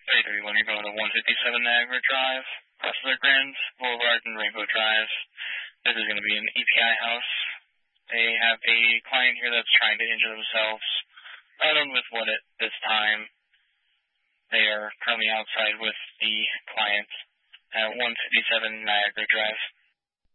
331, you're going to 157 Niagara Drive, Rustler Grand Boulevard, and Rainbow Drive. This is going to be an EPI house. They have a client here that's trying to injure themselves. I don't know with what at this time. They are currently outside with the client at 157 Niagara Drive.